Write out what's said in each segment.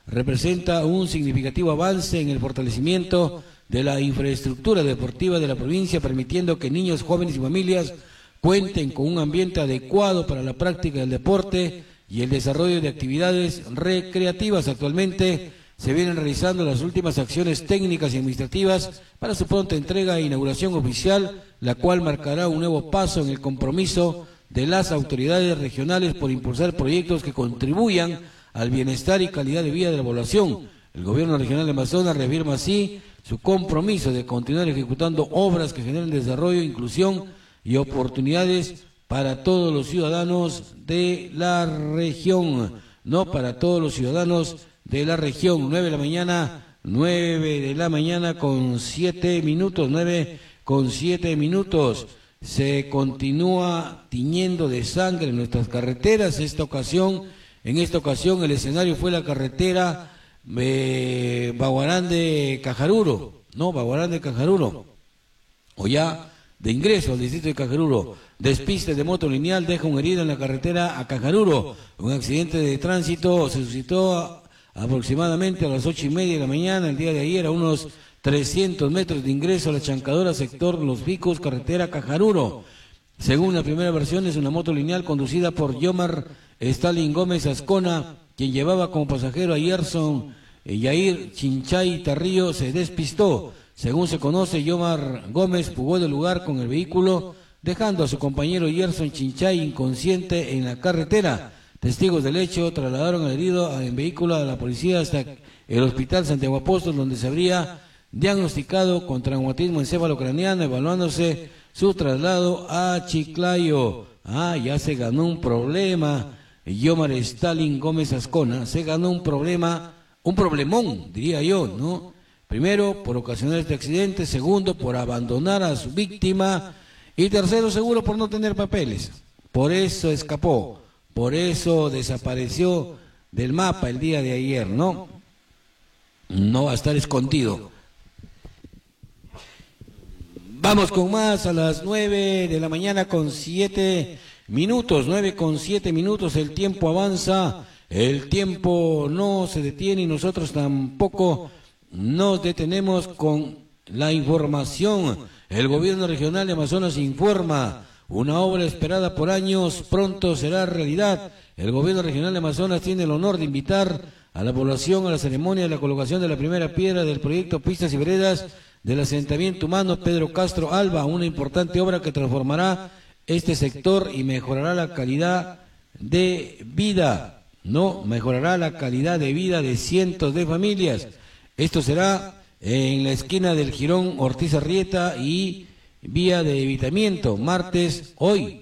representa un significativo avance en el fortalecimiento de la infraestructura deportiva de la provincia, permitiendo que niños, jóvenes y familias cuenten con un ambiente adecuado para la práctica del deporte y el desarrollo de actividades recreativas. Actualmente se vienen realizando las últimas acciones técnicas y administrativas para su pronta entrega e inauguración oficial, la cual marcará un nuevo paso en el compromiso de las autoridades regionales por impulsar proyectos que contribuyan al bienestar y calidad de vida de la población. El gobierno regional de Amazonas reafirma así su compromiso de continuar ejecutando obras que generen desarrollo, inclusión y oportunidades para todos los ciudadanos de la región, para todos los ciudadanos de la región. 9 de la mañana con 7 minutos. Se continúa tiñendo de sangre en nuestras carreteras. En esta ocasión el escenario fue la carretera Baguarán-Cajaruro, o ya de ingreso al distrito de Cajaruro. Despiste de moto lineal deja un herido en la carretera a Cajaruro. Un accidente de tránsito se suscitó aproximadamente a las 8:30 de la mañana el día de ayer, a unos 300 metros de ingreso a la Chancadora, sector Los Picos, carretera Cajaruro. Según la primera versión, es una moto lineal conducida por Yomar Stalin Gómez Ascona, quien llevaba como pasajero a Yerson Yair Chinchay Tarrillo. Se despistó. Según se conoce, Yomar Gómez fugó del lugar con el vehículo, dejando a su compañero Yerson Chinchay inconsciente en la carretera. Testigos del hecho trasladaron al herido en vehículo a la policía hasta el Hospital Santiago Apóstol, donde se habría diagnosticado con traumatismo encefalocraneano, evaluándose su traslado a Chiclayo. Ya se ganó un problema. Yomar Stalin Gómez Ascona se ganó un problemón, diría yo, ¿no? Primero, por ocasionar este accidente. Segundo, por abandonar a su víctima. Y tercero, seguro, por no tener papeles. Por eso escapó. Por eso desapareció del mapa el día de ayer, ¿no? No va a estar escondido. Vamos con más a las 9 de la mañana con 7 minutos. 9 con 7 minutos. El tiempo avanza. El tiempo no se detiene y nosotros tampoco nos detenemos con la información. El gobierno regional de Amazonas informa: una obra esperada por años pronto será realidad. El gobierno regional de Amazonas tiene el honor de invitar a la población a la ceremonia de la colocación de la primera piedra del proyecto Pistas y Veredas del asentamiento humano Pedro Castro Alba, una importante obra que transformará este sector y mejorará la calidad de vida, mejorará la calidad de vida de cientos de familias. Esto será en la esquina del Jirón Ortiz Arrieta y vía de evitamiento, martes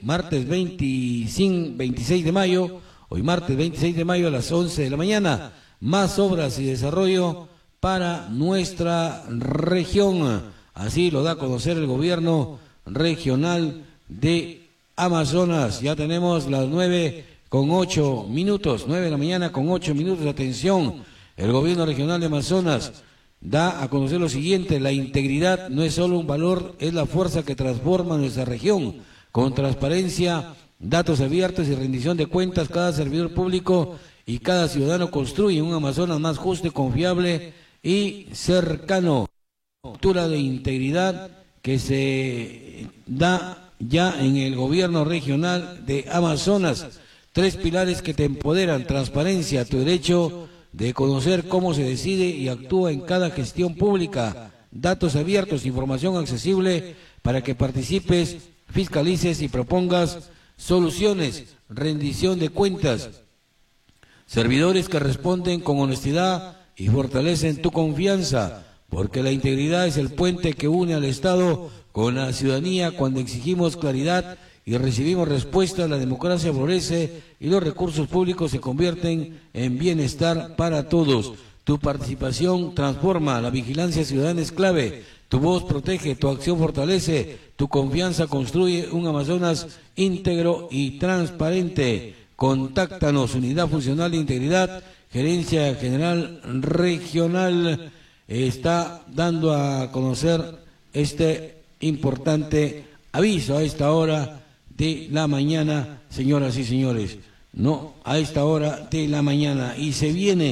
26 de mayo a las 11 de la mañana. Más obras y desarrollo para nuestra región. Así lo da a conocer el gobierno regional de Amazonas. Ya tenemos las 9 con 8 minutos, 9 de la mañana con 8 minutos. Atención, el gobierno regional de Amazonas da a conocer lo siguiente: la integridad no es solo un valor, es la fuerza que transforma nuestra región. Con transparencia, datos abiertos y rendición de cuentas, cada servidor público y cada ciudadano construye un Amazonas más justo y confiable y cercano. Cultura de integridad que se da ya en el gobierno regional de Amazonas. 3 pilares que te empoderan: transparencia, tu derecho de conocer cómo se decide y actúa en cada gestión pública; datos abiertos, información accesible para que participes, fiscalices y propongas soluciones; rendición de cuentas, servidores que responden con honestidad y fortalecen tu confianza, porque la integridad es el puente que une al Estado con la ciudadanía. Cuando exigimos claridad y recibimos respuesta, la democracia florece y los recursos públicos se convierten en bienestar para todos. Tu participación transforma, la vigilancia ciudadana es clave, tu voz protege, tu acción fortalece, tu confianza construye un Amazonas íntegro y transparente. Contáctanos, Unidad Funcional de Integridad, Gerencia General Regional, está dando a conocer este importante aviso a esta hora de la mañana, señoras y señores, a esta hora de la mañana. Y se viene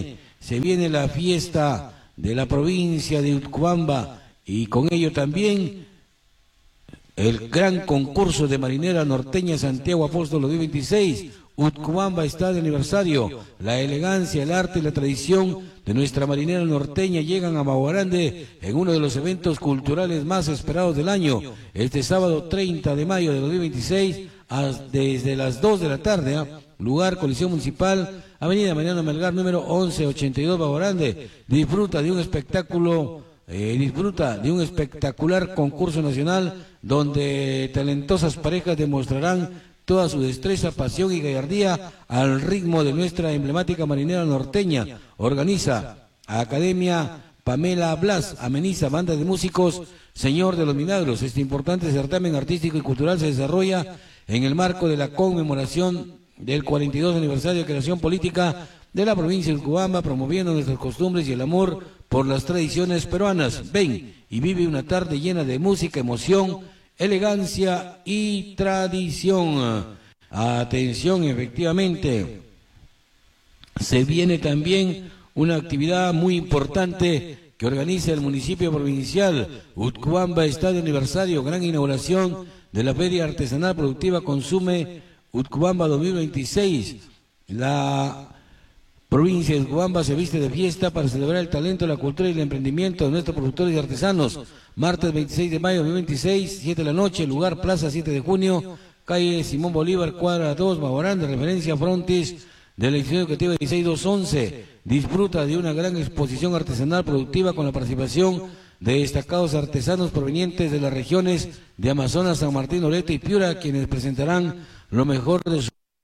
se viene la fiesta de la provincia de Utcubamba y con ello también el gran concurso de marinera norteña Santiago Apóstol 2026. Utcubamba está de aniversario. La elegancia, el arte y la tradición de nuestra marinera norteña llegan a Maguarande en uno de los eventos culturales más esperados del año. Este sábado 30 de mayo de 2026, desde las 2 de la tarde, lugar Coliseo Municipal, Avenida Mariano Melgar, número 1182, Maguarande. Disfruta de un espectacular concurso nacional donde talentosas parejas demostrarán toda su destreza, pasión y gallardía al ritmo de nuestra emblemática marinera norteña. Organiza Academia Pamela Blas, ameniza banda de músicos Señor de los Milagros. Este importante certamen artístico y cultural se desarrolla en el marco de la conmemoración del 42 aniversario de creación política de la provincia de Utcubamba, promoviendo nuestras costumbres y el amor por las tradiciones peruanas. Ven y vive una tarde llena de música, emoción, elegancia y tradición. Atención, efectivamente, se viene también una actividad muy importante que organiza el municipio provincial. Utcubamba está de aniversario, gran inauguración de la Feria Artesanal Productiva Consume Utcubamba 2026. La provincia de Utcubamba se viste de fiesta para celebrar el talento, la cultura y el emprendimiento de nuestros productores y artesanos. Martes 26 de mayo de 2026, 7 de la noche, lugar Plaza 7 de junio, calle Simón Bolívar, cuadra 2, Maguarande, referencia frontis de la edición educativa 16211. Disfruta de una gran exposición artesanal productiva con la participación de destacados artesanos provenientes de las regiones de Amazonas, San Martín, Loreto y Piura, quienes presentarán lo mejor de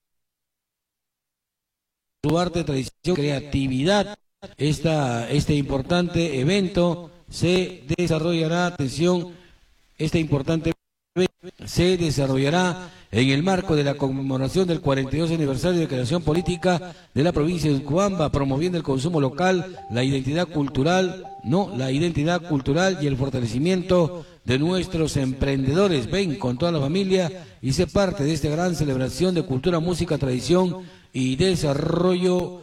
su arte, tradición, creatividad. Este importante evento se desarrollará, atención, se desarrollará en el marco de la conmemoración del 42 aniversario de creación política de la provincia de Utcubamba, promoviendo el consumo local, la identidad cultural y el fortalecimiento de nuestros emprendedores. Ven con toda la familia y sé parte de esta gran celebración de cultura, música, tradición y desarrollo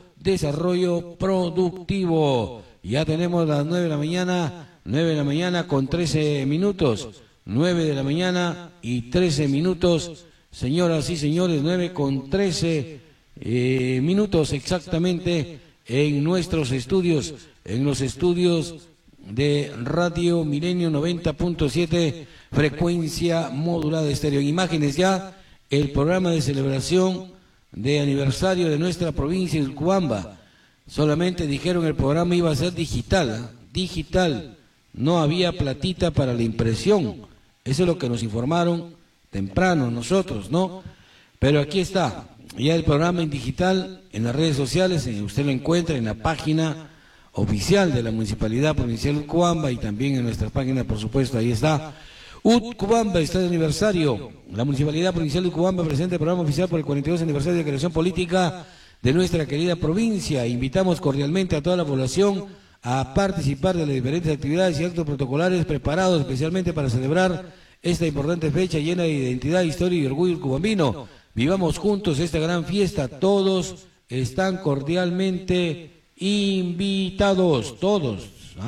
productivo. Ya tenemos las 9 de la mañana con 13 minutos. 9 de la mañana y 13 minutos, señoras y señores, 9 con 13 minutos exactamente en nuestros estudios, en los estudios de Radio Milenio 90.7, frecuencia modulada estéreo. En imágenes ya el programa de celebración de aniversario de nuestra provincia de Utcubamba. Solamente dijeron el programa iba a ser digital, no había platita para la impresión. Eso es lo que nos informaron temprano nosotros, ¿no? Pero aquí está, ya el programa en digital, en las redes sociales, usted lo encuentra en la página oficial de la Municipalidad Provincial de Utcubamba y también en nuestra página, por supuesto, ahí está. Utcubamba está de aniversario. La Municipalidad Provincial de Utcubamba presenta el programa oficial por el 42 aniversario de creación política de nuestra querida provincia. Invitamos cordialmente a toda la población a participar de las diferentes actividades y actos protocolares preparados especialmente para celebrar esta importante fecha llena de identidad, historia y orgullo cubambino. Vivamos juntos esta gran fiesta. Todos están cordialmente invitados. Todos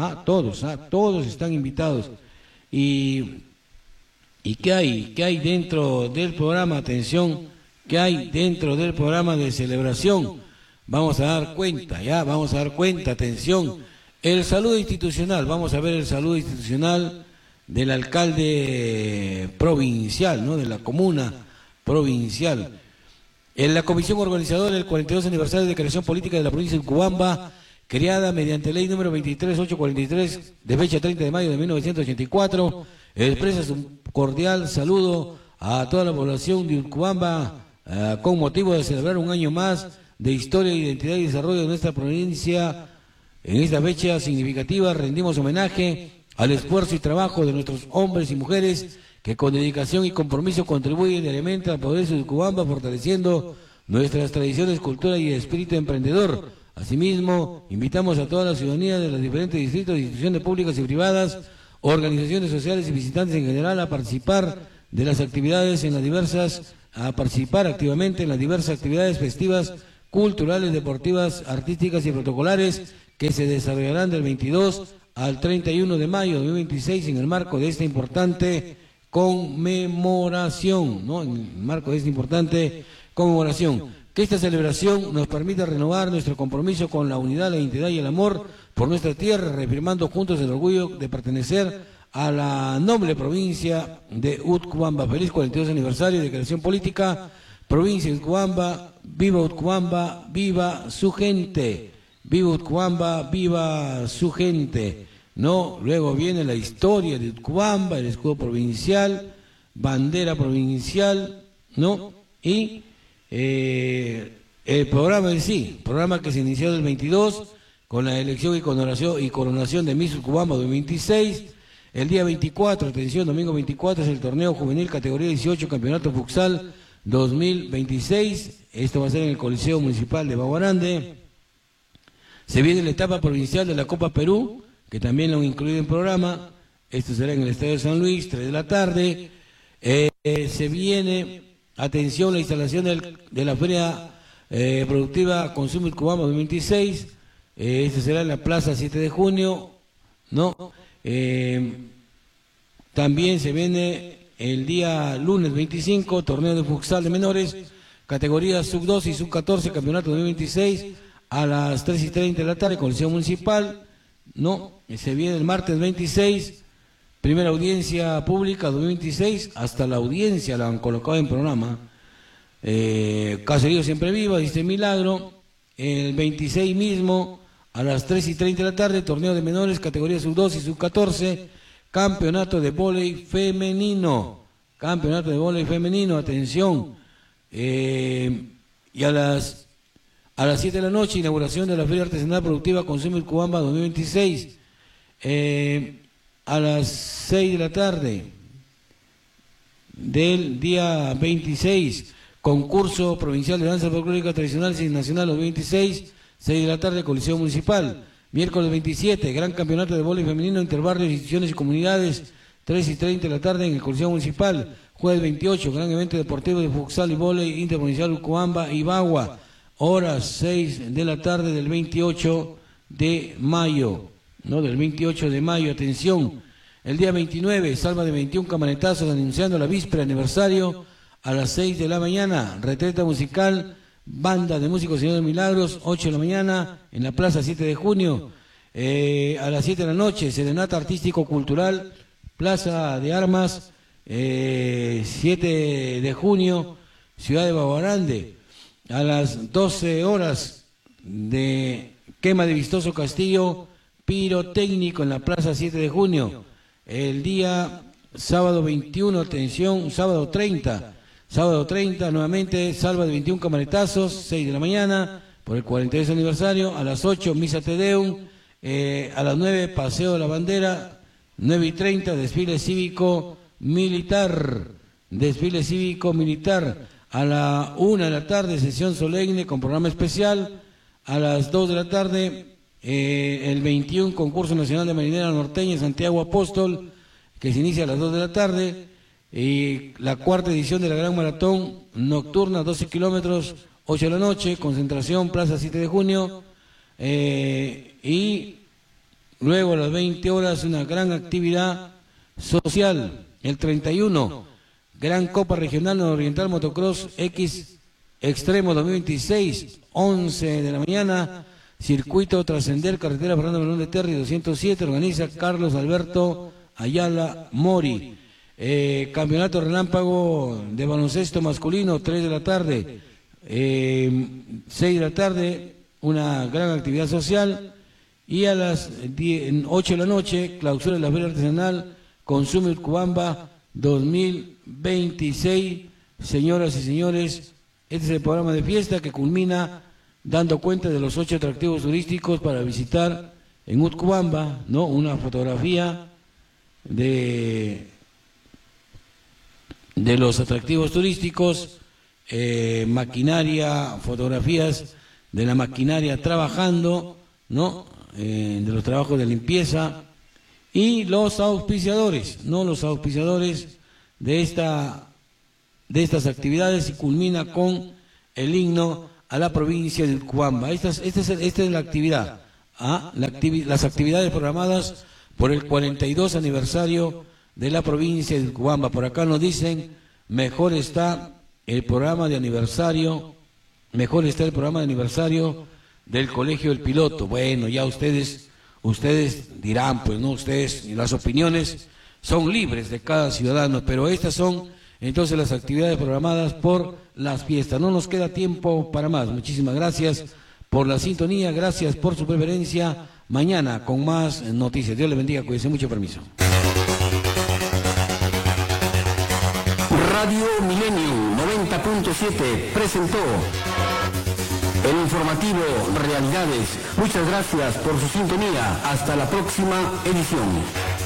están invitados. ¿Y qué hay dentro del programa? Atención, ¿qué hay dentro del programa de celebración? Vamos a dar cuenta, atención. El saludo institucional, vamos a ver el saludo institucional del alcalde provincial, ¿no? De la comuna provincial. En la comisión organizadora del 42 aniversario de creación política de la provincia de Utcubamba, creada mediante ley número 23843 de fecha 30 de mayo de 1984, expresa su cordial saludo a toda la población de Utcubamba con motivo de celebrar un año más de historia, identidad y desarrollo de nuestra provincia. En esta fecha significativa rendimos homenaje al esfuerzo y trabajo de nuestros hombres y mujeres que con dedicación y compromiso contribuyen y alimentan al progreso de Utcubamba, fortaleciendo nuestras tradiciones, cultura y espíritu emprendedor. Asimismo, invitamos a toda la ciudadanía de los diferentes distritos, instituciones públicas y privadas, organizaciones sociales y visitantes en general a participar de las actividades a participar activamente en las diversas actividades festivas, culturales, deportivas, artísticas y protocolares que se desarrollarán del 22 al 31 de mayo de 2026 en el marco de esta importante conmemoración, ¿no? En el marco de esta importante conmemoración. Que esta celebración nos permita renovar nuestro compromiso con la unidad, la identidad y el amor por nuestra tierra, reafirmando juntos el orgullo de pertenecer a la noble provincia de Utcubamba. Feliz 42 aniversario de creación política, provincia de Utcubamba, viva su gente, viva Utcubamba, viva su gente. No, luego viene la historia de Utcubamba, el escudo provincial, bandera provincial, ¿no? Y el programa en sí, programa que se inició el 22 con la elección y coronación de Miss Utcubamba 2026. El día 24, atención, domingo 24 es el torneo juvenil categoría 18, campeonato futsal 2026. Esto va a ser en el Coliseo Municipal de Baguarande. Se viene la etapa provincial de la Copa Perú, que también lo han incluido en programa. Esto será en el Estadio San Luis, 3 de la tarde. Se viene, atención, la instalación de la Feria Productiva Consumo Utcubamba 2026. Esto será en la Plaza 7 de junio, ¿no? También se viene el día lunes 25, torneo de futsal de menores, categorías sub-12 y sub-14, campeonato 2026, a las 3:30 de la tarde, Coliseo Municipal, ¿no? Se viene el martes 26, primera audiencia pública 2026, hasta la audiencia la han colocado en programa. Caserío Siempre Viva, dice Milagro. El 26 mismo, a las 3:30 de la tarde, torneo de menores, categorías sub-12 y sub-14, campeonato de vóley femenino. Campeonato de vóley femenino, atención. Y a las 7 de la noche, inauguración de la Feria Artesanal Productiva Consumo Utcubamba 2026. A las 6 de la tarde del día 26, concurso provincial de danza folclórica tradicional y nacional 2026, 6 de la tarde, Coliseo Municipal. Miércoles 27, gran campeonato de vóley femenino, interbarrios, instituciones y comunidades, 3:30 de la tarde en el Coliseo Municipal. Jueves 28, gran evento deportivo de futsal y vóley interprovincial Utcubamba y Bagua, horas 6 de la tarde del 28 de mayo, ¿no? Del 28 de mayo, atención. El día 29, salva de 21 camanetazos anunciando la víspera aniversario a las 6 de la mañana, retreta musical, banda de músicos Señor de Milagros, 8 de la mañana, en la Plaza 7 de junio, a las 7 de la noche, serenata artístico-cultural, Plaza de Armas, 7 de junio, Ciudad de Baguarande, a las 12 horas de quema de vistoso castillo pirotécnico en la Plaza 7 de junio, el día sábado 21, atención, sábado 30, nuevamente, salva de 21 camanetazos, 6 de la mañana, por el 43 aniversario, a las 8, Misa Te Deum, a las 9, Paseo de la Bandera, 9:30, desfile cívico-militar, a la 1 de la tarde, sesión solemne con programa especial, a las 2 de la tarde, el 21, concurso nacional de marinera norteña, Santiago Apóstol, que se inicia a las 2 de la tarde, y la cuarta edición de la Gran Maratón Nocturna, 12 kilómetros, 8 de la noche, concentración, Plaza 7 de junio, y luego a las 20 horas una gran actividad social, el 31, Gran Copa Regional Nororiental Motocross X Extremo 2026, 11 de la mañana, circuito Trascender, carretera Fernando Melón de Terry 207, organiza Carlos Alberto Ayala Mori. Campeonato relámpago de baloncesto masculino, 3 de la tarde, 6 de la tarde, una gran actividad social, y a las 8 de la noche, clausura de la Feria Artesanal Consumo Utcubamba 2026. Señoras y señores, este es el programa de fiesta que culmina dando cuenta de los 8 atractivos turísticos para visitar en Utcubamba, ¿no? Una fotografía de los atractivos turísticos, maquinaria, fotografías de la maquinaria trabajando, ¿no? De los trabajos de limpieza, y los auspiciadores, ¿no? Los auspiciadores de estas actividades, y culmina con el himno a la provincia de Utcubamba. Esta es la actividad. las actividades programadas por el 42 aniversario de la provincia de Utcubamba. Por acá nos dicen, mejor está el programa de aniversario del Colegio del Piloto. Bueno, ya ustedes dirán, pues no, ustedes, las opiniones son libres de cada ciudadano, pero estas son entonces las actividades programadas por las fiestas. No nos queda tiempo para más. Muchísimas gracias por la sintonía, gracias por su preferencia. Mañana con más noticias. Dios les bendiga, cuídense mucho, permiso. Radio Millennium 90.7 presentó el informativo Realidades. Muchas gracias por su sintonía. Hasta la próxima edición.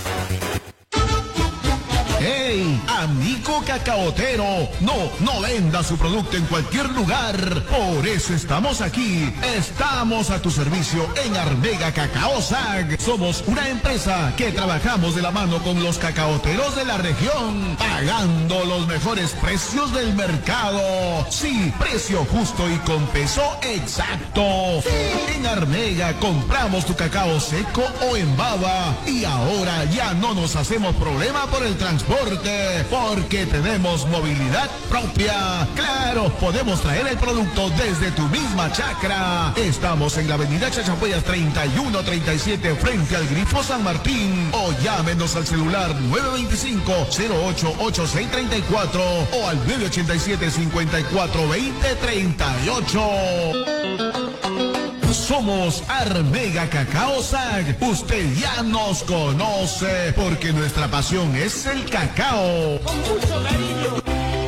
¡Hey, amigo cacaotero! No venda su producto en cualquier lugar. Por eso estamos aquí. Estamos a tu servicio en Armega Cacao SAG. Somos una empresa que trabajamos de la mano con los cacaoteros de la región, pagando los mejores precios del mercado. Sí, precio justo y con peso exacto. Sí. En Armega compramos tu cacao seco o en baba. Y ahora ya no nos hacemos problema por el transporte, porque tenemos movilidad propia. Claro, podemos traer el producto desde tu misma chacra. Estamos en la avenida Chachapoyas 3137 frente al Grifo San Martín, o llámenos al celular 925-088634 o al 987-542038. Somos Armega Cacao SAG. Usted ya nos conoce porque nuestra pasión es el cacao. Con mucho cariño.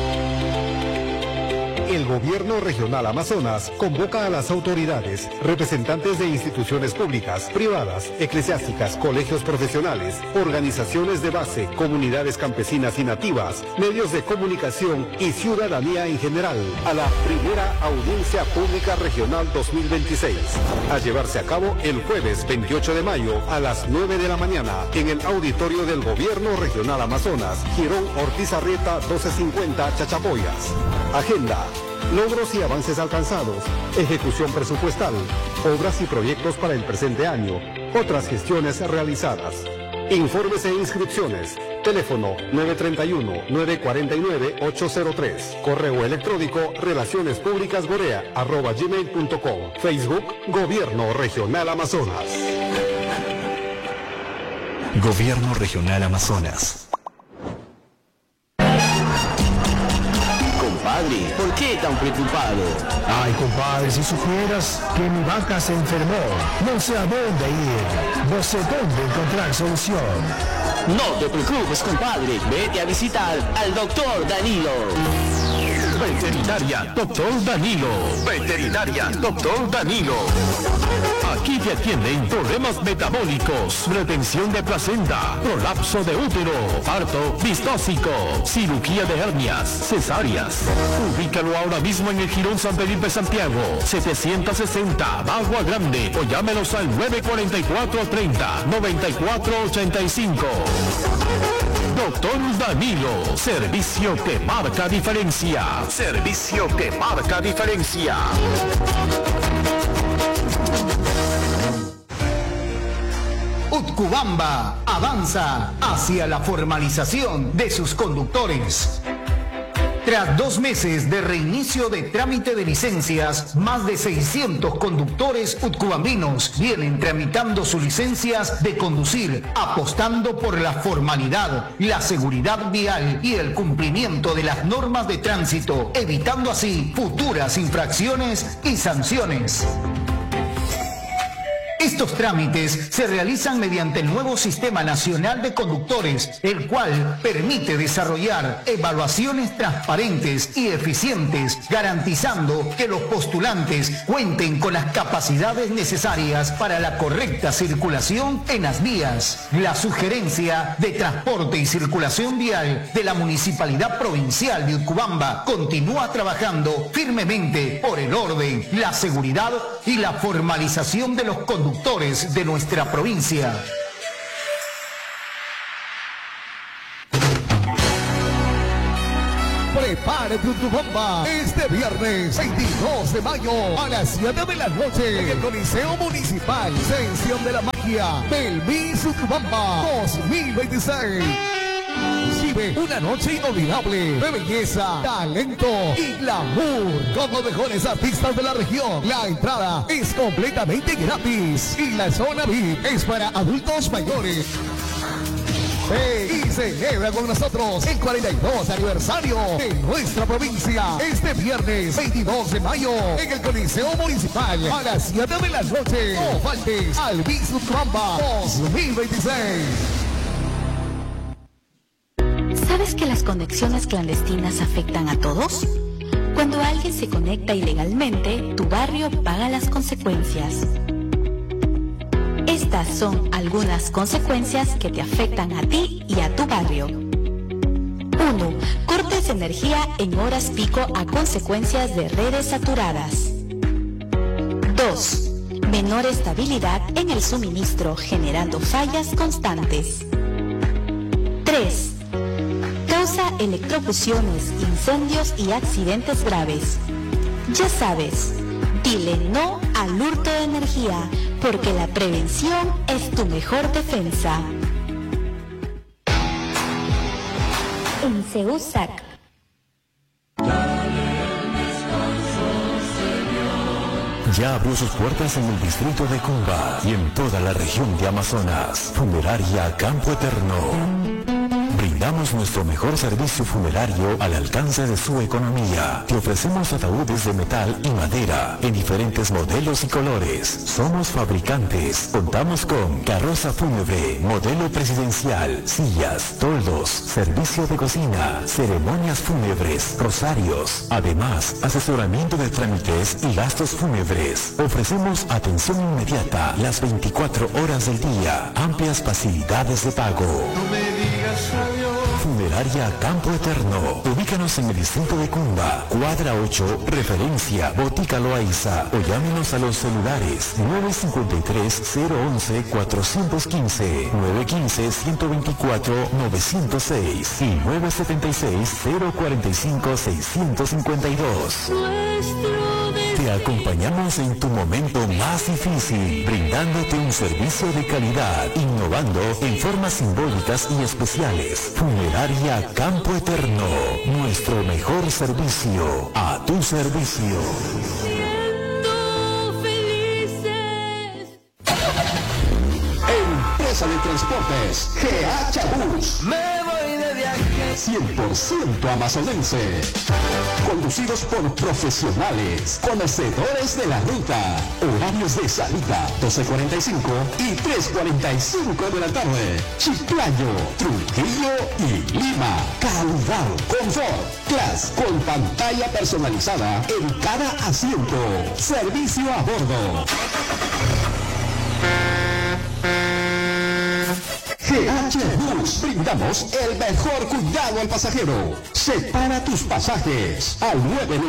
El Gobierno Regional Amazonas convoca a las autoridades, representantes de instituciones públicas, privadas, eclesiásticas, colegios profesionales, organizaciones de base, comunidades campesinas y nativas, medios de comunicación y ciudadanía en general a la primera Audiencia Pública Regional 2026, a llevarse a cabo el jueves 28 de mayo a las 9 de la mañana en el auditorio del Gobierno Regional Amazonas, Girón Ortiz Arrieta 1250 Chachapoyas. Agenda: logros y avances alcanzados, ejecución presupuestal, obras y proyectos para el presente año, otras gestiones realizadas. Informes e inscripciones. Teléfono 931-949-803. Correo electrónico relacionespúblicasgorea@gmail.com. Facebook Gobierno Regional Amazonas. Gobierno Regional Amazonas. Compadre, ¿por qué tan preocupado? Ay, compadre, si supieras que mi vaca se enfermó, no sé a dónde ir, no sé dónde encontrar solución. No te preocupes, compadre, vete a visitar al doctor Danilo. Veterinaria Doctor Danilo. Veterinaria Doctor Danilo. Aquí te atienden problemas metabólicos, retención de placenta, prolapso de útero, parto distóxico, cirugía de hernias, cesáreas. Ubícalo ahora mismo en el Girón San Felipe Santiago, 760, Agua Grande, o llámenos al 944-30-9485. Doctor Danilo, servicio que marca diferencia. Servicio que marca diferencia. Utcubamba avanza hacia la formalización de sus conductores. Tras 2 meses de reinicio de trámite de licencias, más de 600 conductores utcubambinos vienen tramitando sus licencias de conducir, apostando por la formalidad, la seguridad vial y el cumplimiento de las normas de tránsito, evitando así futuras infracciones y sanciones. Estos trámites se realizan mediante el nuevo Sistema Nacional de Conductores, el cual permite desarrollar evaluaciones transparentes y eficientes, garantizando que los postulantes cuenten con las capacidades necesarias para la correcta circulación en las vías. La Sugerencia de Transporte y Circulación Vial de la Municipalidad Provincial de Utcubamba continúa trabajando firmemente por el orden, la seguridad y la formalización de los conductores de nuestra provincia. Prepárate tu bomba este viernes 22 de mayo a las 7 de la noche en el Coliseo Municipal. Sensación de la Magia del Miss Utubamba 2026. Vive una noche inolvidable de belleza, talento y glamour con los mejores artistas de la región. La entrada es completamente gratis y la zona VIP es para adultos mayores. Y celebra con nosotros el 42 aniversario de nuestra provincia este viernes 22 de mayo en el Coliseo Municipal a las 7 de la noche. No faltes al Miss Utubamba 2026. ¿Sabes que las conexiones clandestinas afectan a todos? Cuando alguien se conecta ilegalmente, tu barrio paga las consecuencias. Estas son algunas consecuencias que te afectan a ti y a tu barrio. 1. Cortes de energía en horas pico a consecuencias de redes saturadas. 2. Menor estabilidad en el suministro, generando fallas constantes. 3. Causa electrocuciones, incendios y accidentes graves. Ya sabes, dile no al hurto de energía, porque la prevención es tu mejor defensa. En CEUSAC. Ya abrió sus puertas en el distrito de Cumba y en toda la región de Amazonas. Funeraria Campo Eterno. Brindamos nuestro mejor servicio funerario al alcance de su economía. Te ofrecemos ataúdes de metal y madera en diferentes modelos y colores. Somos fabricantes. Contamos con carroza fúnebre, modelo presidencial, sillas, toldos, servicio de cocina, ceremonias fúnebres, rosarios. Además, asesoramiento de trámites y gastos fúnebres. Ofrecemos atención inmediata las 24 horas del día. Amplias facilidades de pago. No me digas adiós. Funeraria Campo Eterno. Ubícanos en el distrito de Cumba, cuadra 8, referencia Botica Loaiza, o llámenos a los celulares 953-011-415, 915-124-906 y 976-045-652. Te acompañamos en tu momento más difícil, brindándote un servicio de calidad, innovando en formas simbólicas y especiales. Funeraria Campo Eterno, nuestro mejor servicio, a tu servicio. Empresa de Transportes GH Bus. Me voy de viaje. 100% amazonense. Conducidos por profesionales, conocedores de la ruta. Horarios de salida 12:45 y 3:45 de la tarde. Chiclayo, Trujillo y Lima. Calidad, confort, class con pantalla personalizada en cada asiento. Servicio a bordo. GH Bus, brindamos el mejor cuidado al pasajero. Separa tus pasajes al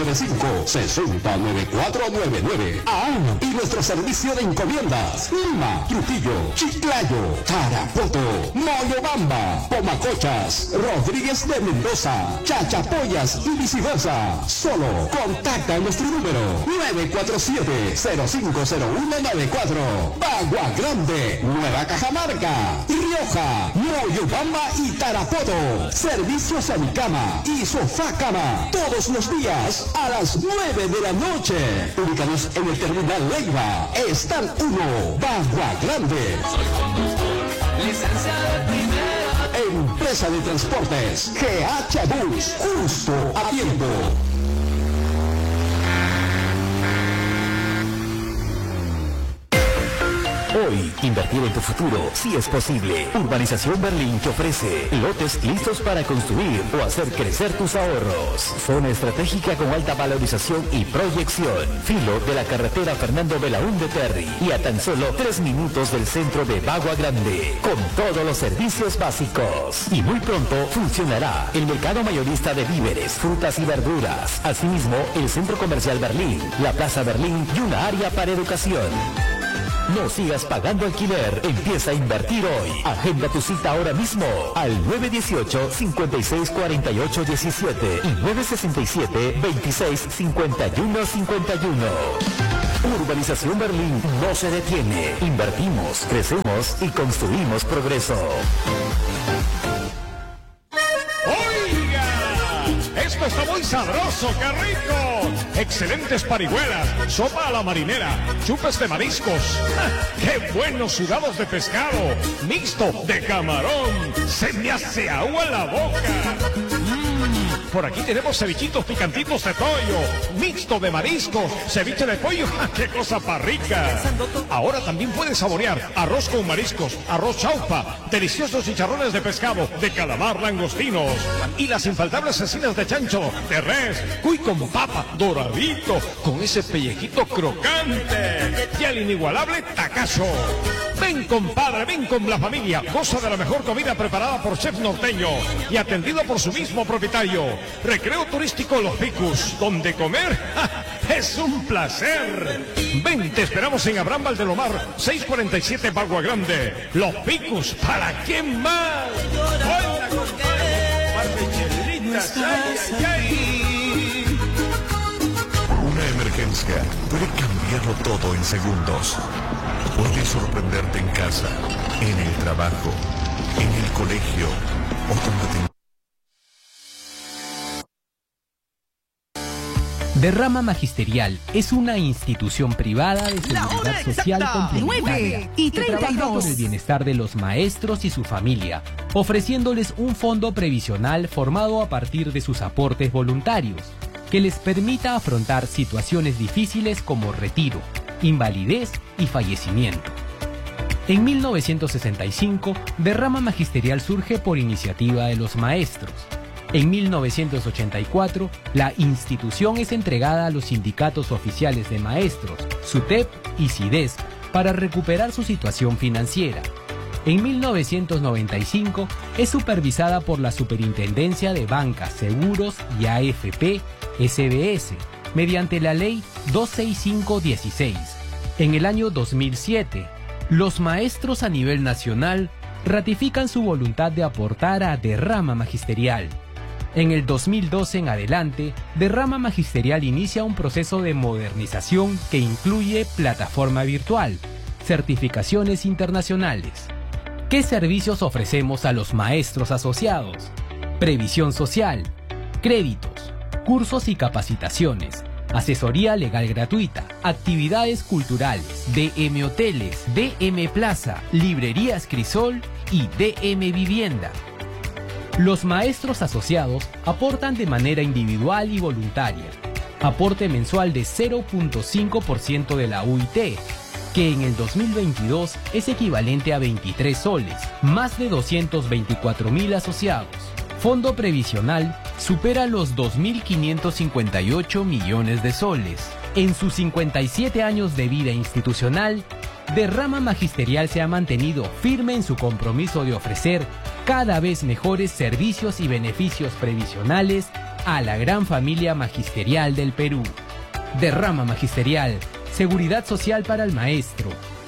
995-609499. Y nuestro servicio de encomiendas: Lima, Trujillo, Chiclayo, Tarapoto, Moyobamba, Pomacochas, Rodríguez de Mendoza, Chachapoyas y viceversa. Solo contacta a nuestro número 947-050194. Bagua Grande, Nueva Cajamarca, Rioja, Moyobamba y Tarapoto. Servicios a mi cama y sofá cama todos los días a las 9 de la noche. Ubícanos en el terminal Leiva, Stand 1, Bagua Grande. Empresa de Transportes GH Bus, justo a tiempo. Hoy, invertir en tu futuro, sí es posible. Urbanización Berlín te ofrece lotes listos para construir o hacer crecer tus ahorros. Zona estratégica con alta valorización y proyección. Filo de la carretera Fernando Belaúnde Terry y a tan solo 3 minutos del centro de Bagua Grande, con todos los servicios básicos. Y muy pronto funcionará el mercado mayorista de víveres, frutas y verduras. Asimismo, el centro comercial Berlín, la Plaza Berlín y una área para educación. No sigas pagando alquiler. Empieza a invertir hoy. Agenda tu cita ahora mismo al 918-5648-17 y 967-2651-51. Urbanización Berlín no se detiene. Invertimos, crecemos y construimos progreso. ¡Oiga! Esto está muy sabroso, qué rico. Excelentes parihuelas, sopa a la marinera, chupes de mariscos. ¡Ja! ¡Qué buenos sudados de pescado! Mixto de camarón. Se me hace agua la boca. Por aquí tenemos cevichitos picantitos de pollo, mixto de mariscos, ceviche de pollo. ¡Ja! ¡Qué cosa para rica! Ahora también puedes saborear arroz con mariscos, arroz chaufa, deliciosos chicharrones de pescado, de calamar, langostinos y las infaltables cecinas de chancho, de res, cuy con papa, doradito, con ese pellejito crocante y el inigualable tacacho. Ven, compadre, ven con la familia, goza de la mejor comida preparada por chef norteño y atendido por su mismo propietario. Recreo turístico Los Picus, donde comer es un placer. Ven, te esperamos en Abraham Valdelomar, 647 Bagua Grande. Los Picus, ¿para quién más? Hola, compadre, barbechelitas, ay, ay, ay. Una emergencia puede cambiarlo todo en segundos. Puede sorprenderte en casa, en el trabajo, en el colegio o donde te... Derrama Magisterial es una institución privada de seguridad social complementaria que trabaja por el bienestar de los maestros y su familia, ofreciéndoles un fondo previsional formado a partir de sus aportes voluntarios, que les permita afrontar situaciones difíciles como retiro, invalidez y fallecimiento. En 1965, Derrama Magisterial surge por iniciativa de los maestros. En 1984, la institución es entregada a los sindicatos oficiales de maestros, SUTEP y SIDES, para recuperar su situación financiera. En 1995, es supervisada por la Superintendencia de Banca, Seguros y AFP, SBS, mediante la Ley 265/16. En el año 2007, los maestros a nivel nacional ratifican su voluntad de aportar a Derrama Magisterial. En el 2012 en adelante, Derrama Magisterial inicia un proceso de modernización que incluye plataforma virtual, certificaciones internacionales. ¿Qué servicios ofrecemos a los maestros asociados? Previsión social, créditos, cursos y capacitaciones, asesoría legal gratuita, actividades culturales, DM Hoteles, DM Plaza, Librerías Crisol y DM Vivienda. Los maestros asociados aportan de manera individual y voluntaria. Aporte mensual de 0.5% de la UIT, que en el 2022 es equivalente a 23 soles, más de 224.000 asociados. Fondo previsional supera los 2.558 millones de soles. En sus 57 años de vida institucional, Derrama Magisterial se ha mantenido firme en su compromiso de ofrecer cada vez mejores servicios y beneficios previsionales a la gran familia magisterial del Perú. Derrama Magisterial, seguridad social para el maestro,